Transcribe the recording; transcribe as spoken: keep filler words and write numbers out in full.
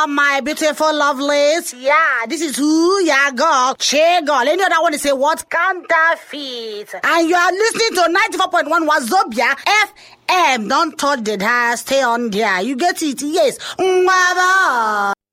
Hello, my beautiful lovelies. Yeah, this is who ya girl, Che girl. Any other one is say what counterfeit. And you are listening to ninety-four point one Wazobia F M. Don't touch the dial, stay on there. You get it? Yes. Mwah.